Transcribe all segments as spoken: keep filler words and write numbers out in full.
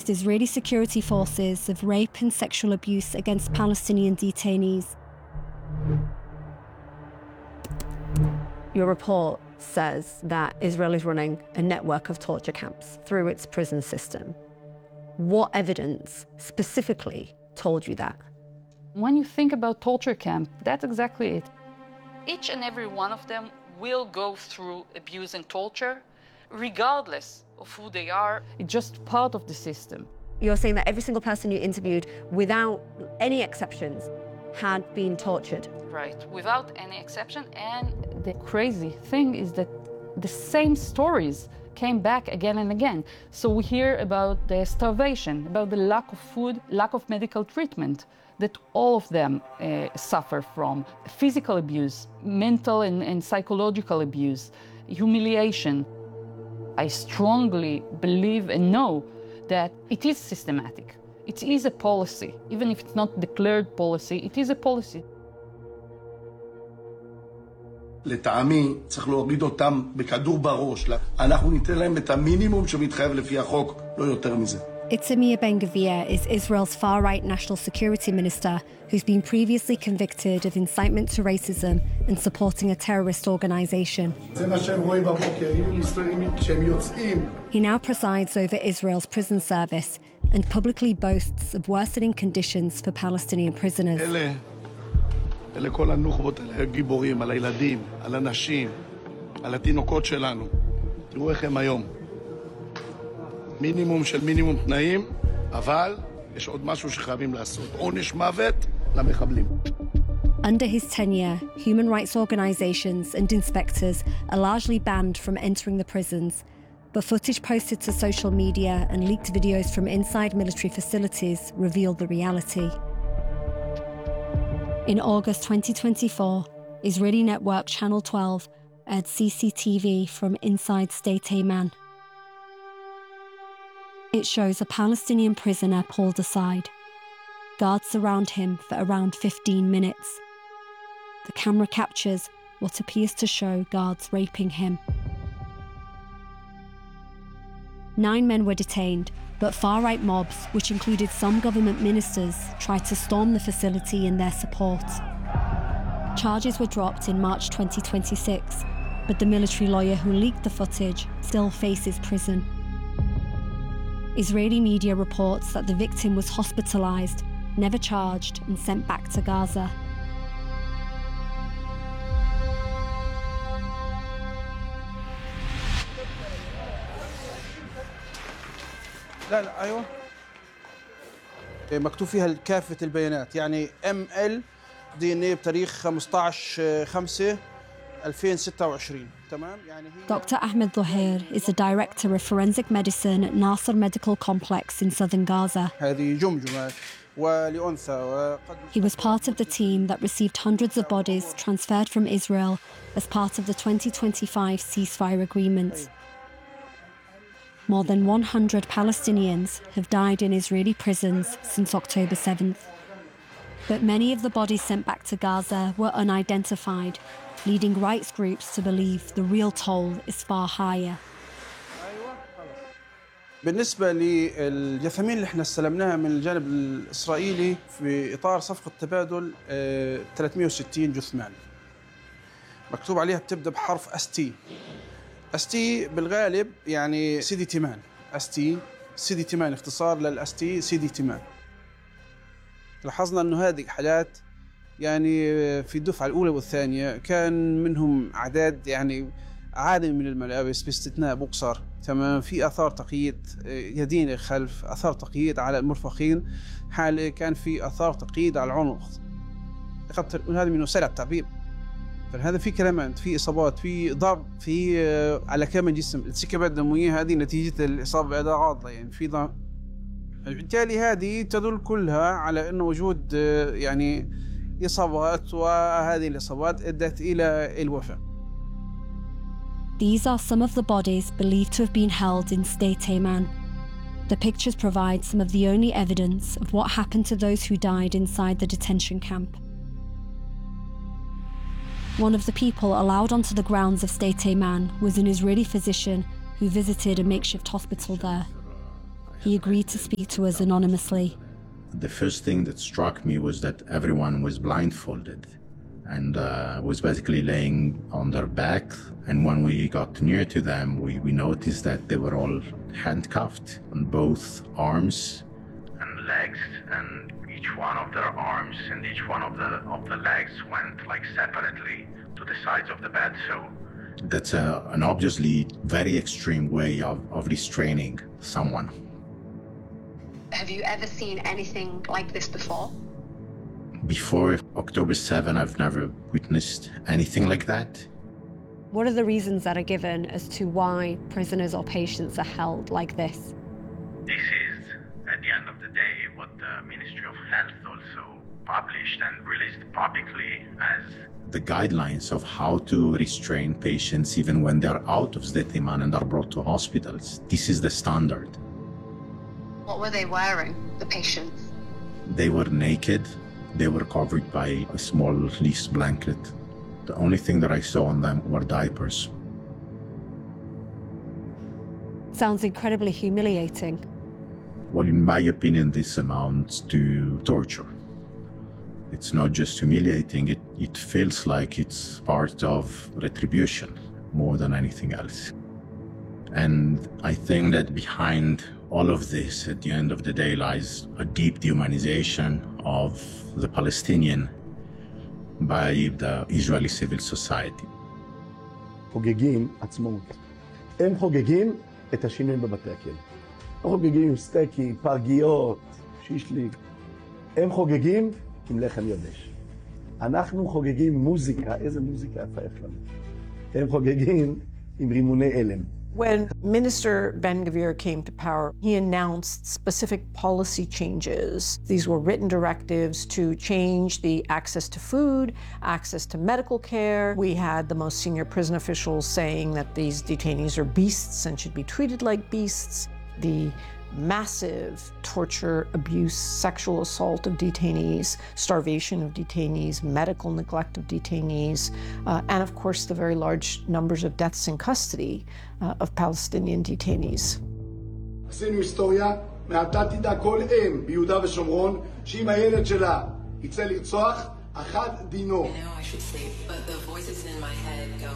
accused Israeli security forces of rape and sexual abuse against Palestinian detainees. Your report says that Israel is running a network of torture camps through its prison system. What evidence specifically told you that? When you think about torture camp, that's exactly it. Each and every one of them will go through abuse and torture, regardless of who they are. It's just part of the system. You're saying that every single person you interviewed, without any exceptions, had been tortured? Right, without any exception. And the crazy thing is that the same stories came back again and again. So we hear about the starvation, about the lack of food, lack of medical treatment that all of them uh, suffer from. Physical abuse, mental and, and psychological abuse, humiliation. I strongly believe and know that it is systematic. It is a policy. Even if it's not declared policy, it is a policy. לטעמי צריך להוריד אותם בכדור בראש. אנחנו ניתן להם את המינימום שמתחייב לפי החוק, לא יותר מזה. Itamar Ben-Gvir is Israel's far-right national security minister who's been previously convicted of incitement to racism and supporting a terrorist organisation. He now presides over Israel's prison service and publicly boasts of worsening conditions for Palestinian prisoners. אלה כל הנוח'בות, אלה גיבורים, על הילדים, על הנשים, על התינוקות שלנו. תראו איך הם היום. מינימום של מינימום תנאים, אבל יש עוד משהו שחייבים לעשות. עונש מוות למחבלים. Under his tenure, human rights organisations and inspectors are largely banned from entering the prisons, but footage posted to social media and leaked videos from inside military facilities revealed the reality. In August twenty twenty-four, Israeli network Channel twelve aired C C T V from inside State Amman. It shows a Palestinian prisoner pulled aside. Guards surround him for around fifteen minutes. The camera captures what appears to show guards raping him. Nine men were detained, but far-right mobs, which included some government ministers, tried to storm the facility in their support. Charges were dropped in March twenty twenty-six, but the military lawyer who leaked the footage still faces prison. Israeli media reports that the victim was hospitalized, never charged, and sent back to Gaza. لا لا ايوه مكتوب فيها كافة البيانات يعني إم إل دي إن إيه بتاريخ خمسة عشر خمسة ألفين وستة وعشرين تمام يعني هي Doctor Ahmed Dhoher is the director of forensic medicine at Nasser Medical Complex in southern Gaza. هذه جمجمة ولأنثى وقد He was part of the team that received hundreds of bodies transferred from Israel as part of the twenty twenty-five ceasefire agreement. More than one hundred Palestinians have died in Israeli prisons since October seventh. But many of the bodies sent back to Gaza were unidentified, leading rights groups to believe the real toll is far higher. بالنسبة للجثامين اللي احنا استلمناها من الجانب الإسرائيلي في إطار صفقة تبادل ثلاثمئة وستين جثمان. مكتوب عليها بتبدأ بحرف اس تي. اس تي بالغالب يعني سيدي تيمان. اس تي سيدي تيمان اختصار للاس تي سيدي تيمان. لاحظنا انه هذه حالات يعني في الدفعة الأولى والثانية كان منهم أعداد يعني عادة من الملابس باستثناء بوكسر تمام في آثار تقييد يدين خلف آثار تقييد على المرفقين حال كان في آثار تقييد على العنق قد تكون هذا من وسائل التعبير فهذا في كلمات في إصابات في ضرب في على كامل الجسم السكبات الدموية هذه نتيجة الإصابة بأداة عاضلة يعني في ضرب بالتالي هذه تدل كلها على أنه وجود يعني إصابات وهذه الإصابات أدت إلى الوفاة. These are some of the bodies believed to have been held in State Amman. The pictures provide some of the only evidence of what happened to those who died inside the detention camp. One of the people allowed onto the grounds of State Amman was an Israeli physician who visited a makeshift hospital there. he agreed to speak to us anonymously. The first thing that struck me was that everyone was blindfolded and uh, was basically laying on their back. And when we got near to them, we, we noticed that they were all handcuffed on both arms and legs, and each one of their arms and each one of the of the legs went like separately to the sides of the bed. So that's a, an obviously very extreme way of, of restraining someone. Have you ever seen anything like this before? Before October seventh, I've never witnessed anything like that. What are the reasons that are given as to why prisoners or patients are held like this? This is, at the end of the day, what the Ministry of Health also published and released publicly as the guidelines of how to restrain patients even when they're out of Sdei Teiman and are brought to hospitals. This is the standard. What were they wearing, the patients? They were naked. They were covered by a small fleece blanket. The only thing that I saw on them were diapers. Sounds incredibly humiliating. Well, in my opinion, this amounts to torture. It's not just humiliating, it, it feels like it's part of retribution more than anything else. And I think that behind all of this, at the end of the day, lies a deep dehumanization of the Palestinian by the Israeli civil society. חוגגים עצמאות. הם חוגגים את השינויים בבתי הכלא. הם חוגגים עם סטייקים, פרגיות, שישליק. הם חוגגים עם לחם יבש. אנחנו חוגגים מוזיקה, איזה מוזיקה יפה יש לנו. הם חוגגים עם רימוני אלם. When Minister Ben-Gvir came to power, he announced specific policy changes. These were written directives to change the access to food, access to medical care. We had the most senior prison officials saying that these detainees are beasts and should be treated like beasts. The massive torture, abuse, sexual assault of detainees, starvation of detainees, medical neglect of detainees, uh, and of course the very large numbers of deaths in custody uh, of Palestinian detainees. עשינו היסטוריה, מעתה תדע כל אם ביהודה ושומרון, שאם הילד שלה יצא לרצוח, אחד דינו. I know I should sleep, but the voices in my head go.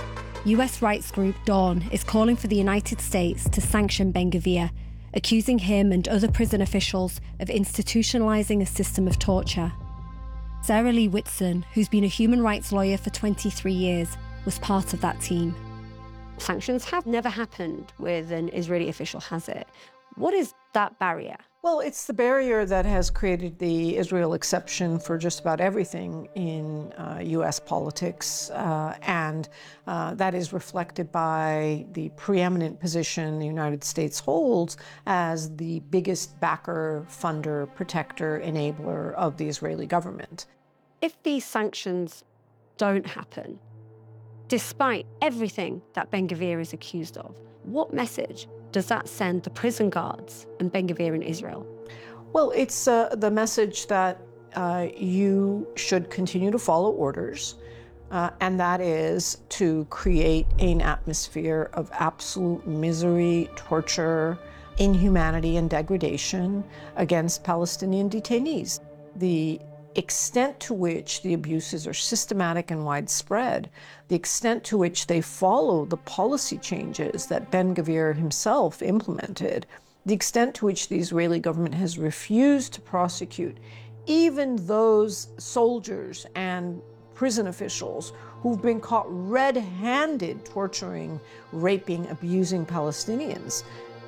U S rights group Dawn is calling for the United States to sanction Ben-Gvir, accusing him and other prison officials of institutionalizing a system of torture. Sarah Lee Whitson, who's been a human rights lawyer for twenty-three years, was part of that team. Sanctions have never happened with an Israeli official, has it? What is that barrier? Well, it's the barrier that has created the Israel exception for just about everything in uh, U S politics, uh, and uh, that is reflected by the preeminent position the United States holds as the biggest backer, funder, protector, enabler of the Israeli government. If these sanctions don't happen, despite everything that Ben-Gvir is accused of, what message does that send the prison guards and Ben-Gvir in Israel? Well, it's uh, the message that uh, you should continue to follow orders, uh, and that is to create an atmosphere of absolute misery, torture, inhumanity, and degradation against Palestinian detainees. The extent to which the abuses are systematic and widespread, the extent to which they follow the policy changes that Ben-Gvir himself implemented, the extent to which the Israeli government has refused to prosecute even those soldiers and prison officials who've been caught red-handed torturing, raping, abusing Palestinians,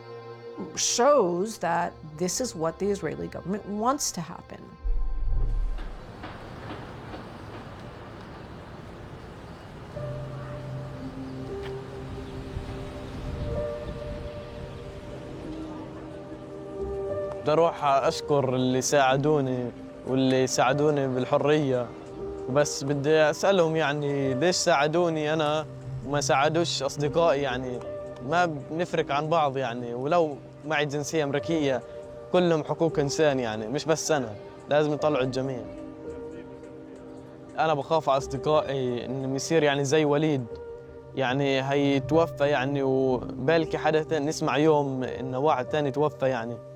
shows that this is what the Israeli government wants to happen. بدي اروح اشكر اللي ساعدوني واللي ساعدوني بالحريه، وبس بدي اسالهم يعني ليش ساعدوني انا وما ساعدوش اصدقائي. يعني ما بنفرق عن بعض، يعني ولو معي جنسيه امريكيه كلهم حقوق انسان، يعني مش بس انا، لازم يطلعوا الجميع. انا بخاف على اصدقائي انهم يصير يعني زي وليد، يعني هيتوفى يعني، وبالكي حدا تاني نسمع يوم إنه واحد تاني توفى يعني.